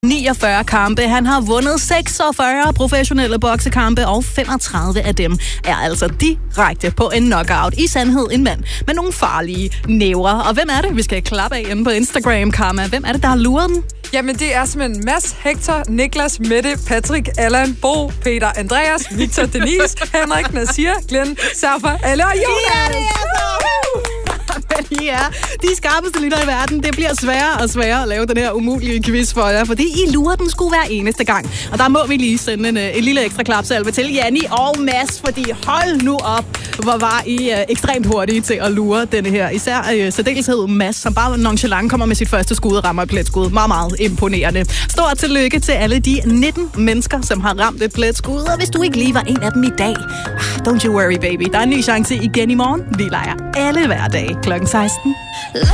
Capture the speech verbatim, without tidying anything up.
niogfyrre kampe. Han har vundet seksogfyrre professionelle boksekampe, og femogtredive af dem er altså direkte på en knockout. I sandhed en mand med nogle farlige næver. Og hvem er det? Vi skal klappe af inde på Instagram, Karma. Hvem er det, der har luret den? Jamen, det er simpelthen Mads, Hector, Niklas, Mette, Patrick, Allan, Bo, Peter, Andreas, Victor, Denise, Henrik, Nasir, Glenn, Safa, alle og Jonas. Ja, det er så! Men I er de skarpeste lytter i verden. Det bliver sværere og sværere at lave den her umulige quiz for jer, fordi I lurer den skulle hver eneste gang. Og der må vi lige sende en, en lille ekstra klapsalve til Janni og Mads, fordi hold nu op, hvor var I uh, ekstremt hurtige til at lure denne her. Især uh, særdeleshed Mads, som bare nonchalant kommer med sit første skud og rammer et pletskud. Meget, meget imponerende. Stort tillykke til alle de nitten mennesker, som har ramt et pletskud. Og hvis du ikke lige var en af dem i dag, don't you worry baby. Der er en ny chance igen i morgen. Vi leger alle hverdag klokken seksten.